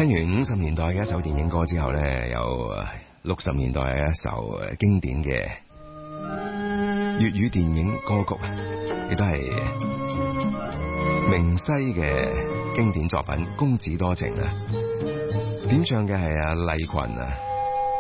聽完50年代嘅一首電影歌之後呢，有60年代嘅一首經典嘅粵語電影歌曲，亦都係明西嘅經典作品《公子多情》啊，點唱嘅係麗群啊。